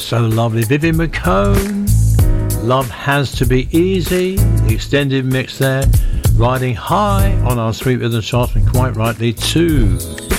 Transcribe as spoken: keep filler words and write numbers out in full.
So lovely. Vivian McCone, Love Has to Be Easy, the extended mix there, riding high on our Sweet Rhythm charts, and quite rightly too.